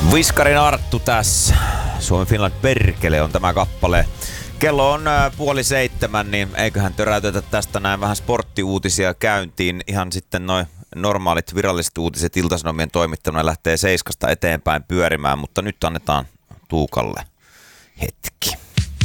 Viskarin Arttu tässä. Suomen Finland perkele on tämä kappale. Kello on 6:30, niin eiköhän töräytetä tästä näin vähän sporttiuutisia käyntiin. Ihan sitten noin normaalit viralliset uutiset Ilta-Sanomien toimittamana lähtee 7 eteenpäin pyörimään, mutta nyt annetaan Tuukalle hetki.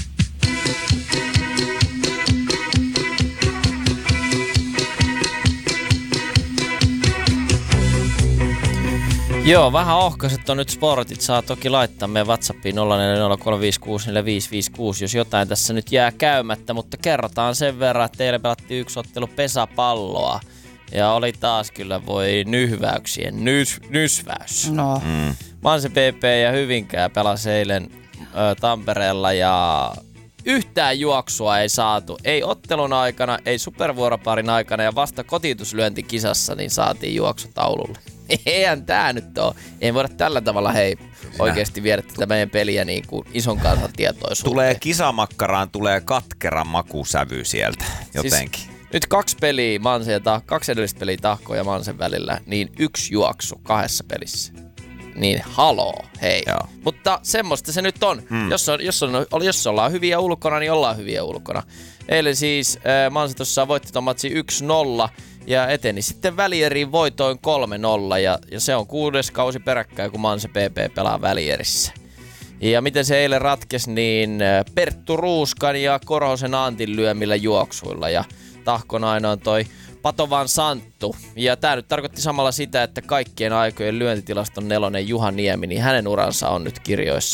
Joo, vähän ohkaiset on nyt sportit. Saa toki laittaa meidän WhatsAppiin 0404355556, jos jotain tässä nyt jää käymättä, mutta kerrotaan sen verran, että teille pelattiin yksi ottelu pesäpalloa. Ja oli taas kyllä voi nyhväyksien nysväys. No. Manse PP ja Hyvinkää pelasi eilen Tampereella ja yhtään juoksua ei saatu. Ei ottelun aikana, ei supervuoroparin aikana ja vasta kotiutuslyöntikisassa niin saatiin juoksutaululle. Eihän tää nyt oo. Ei voida tällä tavalla oikeesti viedä tätä meidän peliä niin kuin ison kansan tietoisuuteen. Tulee kisamakkaraan, tulee katkera makusävy sieltä jotenkin. Siis nyt 2 peliä kaksi edellistä peliä Tahkoa ja Mansen välillä, niin 1 juoksu 2 pelissä. Niin haloo, hei. Joo. Mutta semmoista se nyt on. Jos ollaan hyviä ulkona, niin ollaan hyviä ulkona. Eilen siis Manse tuossa voitti ton matsi 1-0 ja eteni sitten välieriin voitoin 3-0 ja se on 6. kausi peräkkäin, kun Manse PP pelaa välierissä. Ja miten se eilen ratkesi, niin Perttu Ruuskan ja Korhosen Antin lyömillä juoksuilla ja Tahkon ainoa toi Patovan Santtu. Ja tää nyt tarkoitti samalla sitä, että kaikkien aikojen lyöntitilaston 4. Juha Niemi, niin hänen uransa on nyt kirjoissa.